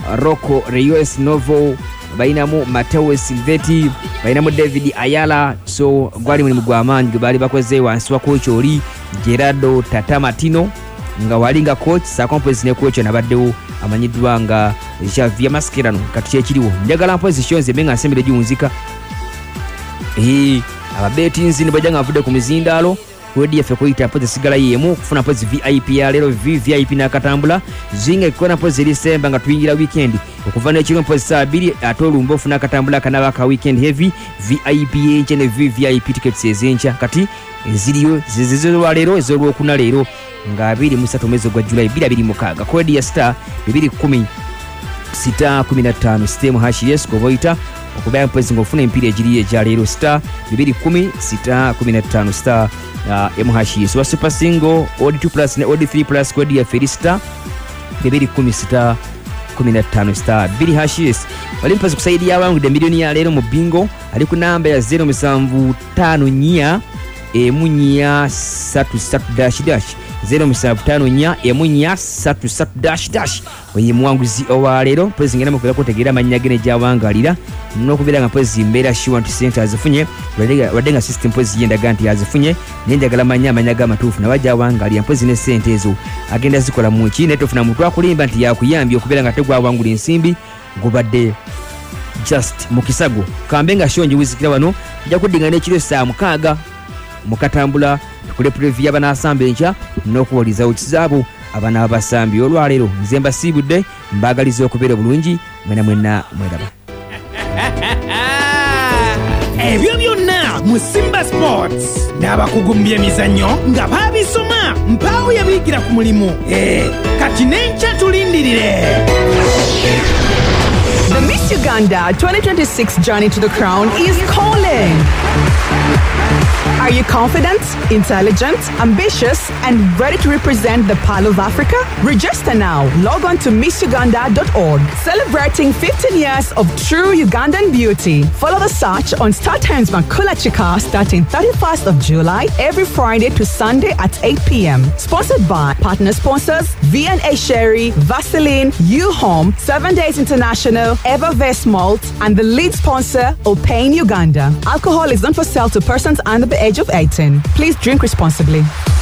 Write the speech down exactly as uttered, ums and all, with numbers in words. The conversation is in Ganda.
Rocco Reyes Novo, bainamu Mateo Silvetti, bainamu David Ayala. So gwali mulimu gw'amaanyi gwe baali bakoze wansi wa coach oli Gerardo Tata Martino nga walinga coach sa compose ne coach nabaddewo amanyiddwa nga Javier Mascherano. Kati kyekiriwo njagala positions ebenga nsembere giwunzika eh ababetinzi ne bajanga avude ku mizindaalo wedi yafe koita pozi sigala yemu kufuna pozi V I P ya lero V I P na katambula zinga ikona pozi lisemba nga tuyingira weekend okuva ne kiro pozi saa mbiri atolumbo funa katambula kanaba ka weekend heavy V I P yenche ne V I P tickets ezencha kati ziriyo zizizo lero ezolwo kuna lero nga abiri musatu mwezi gwa July bila biri mukaga kodi ya star bibiri kumi sita kumi na tano system hash yes ko voita okubaya pozi ngofuna empire ejiriye ja lero star bibiri kumi sita kumi na tano star uh, M H S wa super single odd two plus na odd three plus kodi ya Felista bibiri kumi sita kumi na tano star bibiri hashes walimpaza kusaidia wangu de milioni ya lero mu bingo ali ku namba ya zero misanvu tano nya emunya satu satu dash dash zero misanvu tano nya emunya satu satu dash dash oye mwanguzi owa lero pezi ngena mukula kutegera manyagene jawangalira no kubira nga pezi mbera Sure Center azifunye wadenga system pezi yenda ganti azifunye nenjagala manya manyaga matufu na waja wangalira pezi ne sente ezo agenda zikola mu chine tofuna mutwa kulimba nti yakuyambye okubira nga tegwa wangula ensimbi gubadde just mukisago kambenga shonje wizikira wano ja kudingana ekiro saa mukaga mukatambula kule preview abana asambe ncha nokuwoliza ukizabu abana abasambi olwalero nzemba sibudde mbagalizo okubera bulungi mwena mwena mwedaba ebyo byonna mu Simba Sports n'abakugumbye emizannyo nga babisoma mpawo yabigira ku mulimu eh kati n'enkya tulindirire. The Miss Uganda twenty twenty-six journey to the crown is calling. Are you confident, intelligent, ambitious, and ready to represent the Pearl of Africa? Register now. Log on to miss uganda dot org. Celebrating fifteen years of true Ugandan beauty. Follow the search on Star Times Makula Chika starting thirty-first of July every Friday to Sunday at eight p.m. Sponsored by partner sponsors V and A Sherry, Vaseline, U-Home, Seven Days International, Evervest Malt, and the lead sponsor, Opain Uganda. Alcohol is not for sale to persons under the age of eighteen. Please drink responsibly.